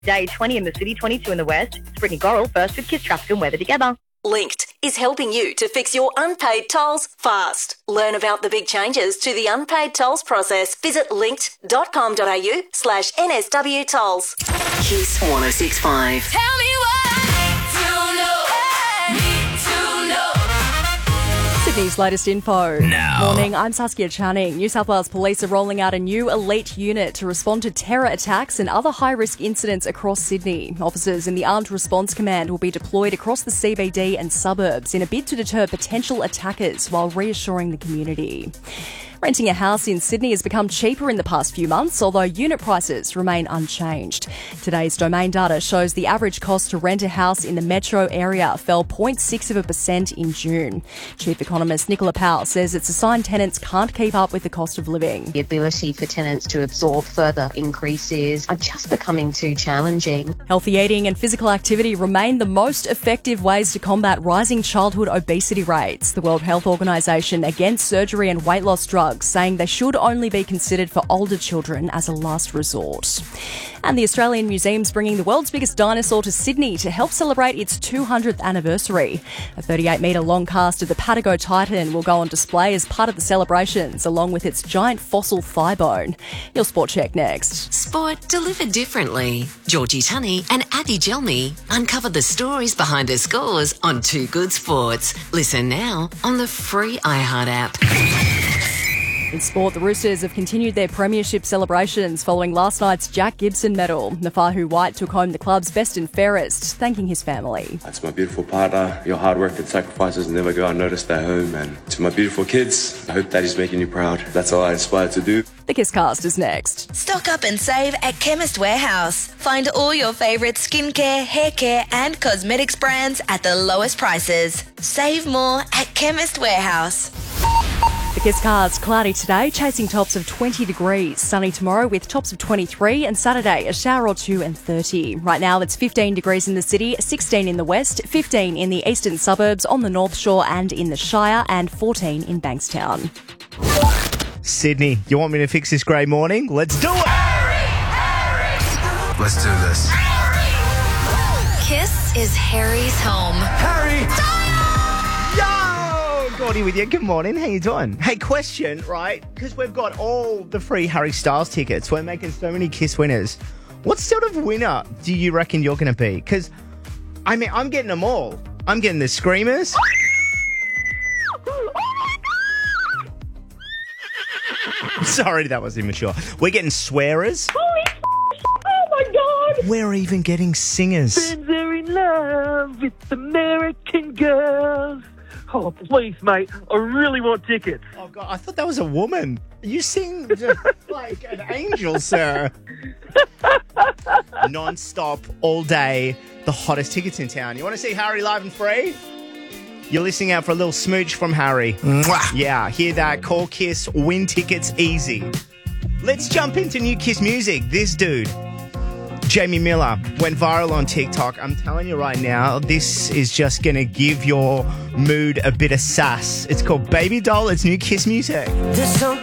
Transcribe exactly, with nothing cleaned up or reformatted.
Day twenty in the city, twenty-two in the west. It's Brittany Gorrell first with Kiss Traffic and Weather together. Linked is helping you to fix your unpaid tolls fast. Learn about the big changes to the unpaid tolls process. Visit linked.com.au slash NSW tolls. Kiss one oh six point five. Tell me what to know, need to know. Sydney's latest info. Now. Morning, I'm Saskia Channing. New South Wales Police are rolling out a new elite unit to respond to terror attacks and other high-risk incidents across Sydney. Officers in the Armed Response Command will be deployed across the C B D and suburbs in a bid to deter potential attackers while reassuring the community. Renting a house in Sydney has become cheaper in the past few months, although unit prices remain unchanged. Today's Domain data shows the average cost to rent a house in the metro area fell zero point six of a percent in June. Chief economist Nicola Powell says it's a sign tenants can't keep up with the cost of living. The ability for tenants to absorb further increases are just becoming too challenging. Healthy eating and physical activity remain the most effective ways to combat rising childhood obesity rates. The World Health Organization against surgery and weight loss drugs, saying they should only be considered for older children as a last resort. And the Australian Museum's bringing the world's biggest dinosaur to Sydney to help celebrate its two hundredth anniversary. A thirty-eight metre long cast of the Patago Titan will go on display as part of the celebrations, along with its giant fossil thigh bone. Your Sport Check next. Sport delivered differently. Georgie Tunney and Abby Gelmy uncover the stories behind the scores on Two Good Sports. Listen now on the free iHeart app. In sport, the Roosters have continued their premiership celebrations following last night's Jack Gibson medal. Nafahu White took home the club's best and fairest, thanking his family. That's my beautiful partner. Your hard work and sacrifices never go unnoticed at home. And to my beautiful kids, I hope Daddy's making you proud. That's all I aspire to do. The Kisscast is next. Stock up and save at Chemist Warehouse. Find all your favourite skincare, hair care and cosmetics brands at the lowest prices. Save more at Chemist Warehouse. The Kisscast, cloudy today, chasing tops of twenty degrees. Sunny tomorrow with tops of twenty-three, and Saturday a shower or two and thirty. Right now it's fifteen degrees in the city, sixteen in the west, fifteen in the eastern suburbs, on the North Shore and in the Shire, and fourteen in Bankstown. Sydney, you want me to fix this grey morning? Let's do it! Harry, Harry. Let's do this. Harry. Kiss is Harry's home. Harry! Yo! Gordy with you. Good morning. How you doing? Hey, question, right? Because we've got all the free Harry Styles tickets. We're making so many Kiss winners. What sort of winner do you reckon you're going to be? Because, I mean, I'm getting them all. I'm getting the screamers. Sorry, that was immature. We're getting swearers. Oh my God! We're even getting singers. Friends are in love with American girls. Oh, please, mate. I really want tickets. Oh, God. I thought that was a woman. You sing like an angel, sir. Non-stop, all day, the hottest tickets in town. You want to see Harry live and free? You're listening out for a little smooch from Harry. Mwah. Yeah, hear that? Call Kiss, win tickets easy. Let's jump into new Kiss music. This dude, Jamie Miller, went viral on TikTok. I'm telling you right now, this is just going to give your mood a bit of sass. It's called Baby Doll. It's new Kiss music.